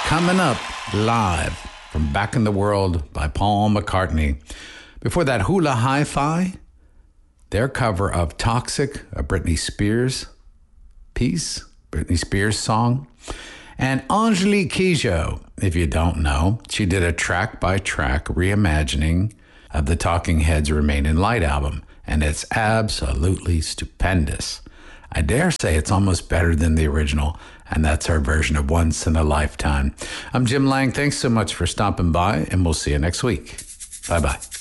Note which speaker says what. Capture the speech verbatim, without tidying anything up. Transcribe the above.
Speaker 1: Coming up live from Back in the World by Paul McCartney. Before that, Hula Hi-Fi, their cover of Toxic, a Britney Spears piece, Britney Spears song. And Angelique Kidjo, if you don't know, she did a track-by-track reimagining of the Talking Heads' Remain in Light album, and it's absolutely stupendous. I dare say it's almost better than the original, and that's our version of Once in a Lifetime. I'm Jim Lang. Thanks so much for stopping by, and we'll see you next week. Bye-bye.